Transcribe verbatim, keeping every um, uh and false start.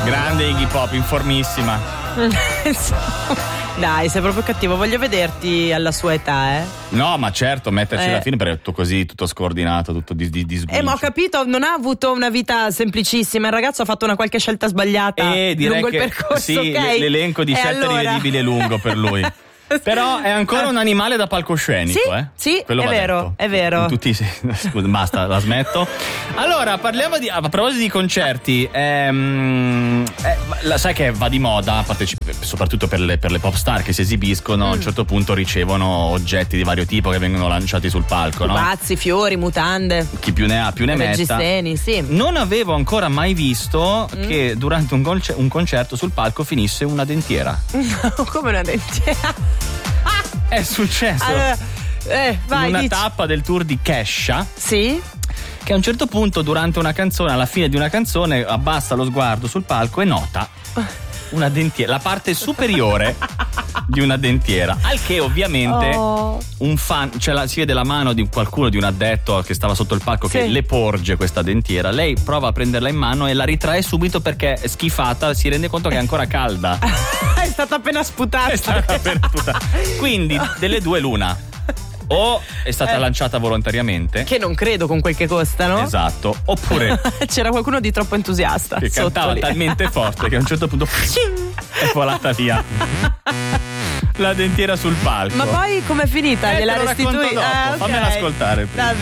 Grande Iggy Pop, informissima. Dai, sei proprio cattivo. Voglio vederti alla sua età, eh. No, ma certo, metterci Eh. alla fine perché è tutto così, tutto scordinato, tutto di, di, di Eh, ma ho capito, non ha avuto una vita semplicissima. Il ragazzo ha fatto una qualche scelta sbagliata E direi lungo che il percorso, sì, ok? l- l'elenco di E scelte allora? rivedibile è lungo per lui. Però è ancora un animale da palcoscenico, Sì, eh? sì, Quello è va vero, detto. è vero. In tutti, scusa, basta, la smetto. Allora, parliamo di. A proposito di concerti, ehm, eh, la, sai che va di moda, partecipa, soprattutto per le, per le pop star che si esibiscono, Mm. a un certo punto ricevono oggetti di vario tipo che vengono lanciati sul palco, no? Pazzi, fiori, mutande, Chi più ne ha, più ne metta. reggiseni, sì. Non avevo ancora mai visto Mm. che durante un, conce- un concerto sul palco finisse una dentiera. Come una dentiera. È successo Allora, eh, vai, in una dici. tappa del tour di Kesha, Sì? che a un certo punto durante una canzone, alla fine di una canzone, abbassa lo sguardo sul palco e nota una dentiera, la parte superiore di una dentiera, al che ovviamente Oh. un fan, cioè la, si vede la mano di qualcuno, di un addetto che stava sotto il palco, Sì. che le porge questa dentiera. Lei prova a prenderla in mano e la ritrae subito perché è schifata, si rende conto che è ancora calda. È stata appena sputata. È stata appena sputata. Quindi delle due l'una: o è stata Eh. lanciata volontariamente, Che non credo con quel che costano. esatto, oppure C'era qualcuno di troppo entusiasta che sotto cantava lì. talmente forte che a un certo punto è volata via la dentiera sul palco. Ma poi com'è finita? Eh, Gliela te lo racconto restitui? dopo, Ah, ok. fammela ascoltare prima. Vabbè.